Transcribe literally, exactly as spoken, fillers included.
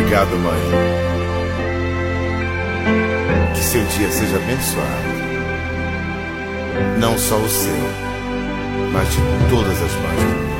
Obrigado, mãe. Que seu dia seja abençoado. Não só o seu, mas de todas as mães do mundo.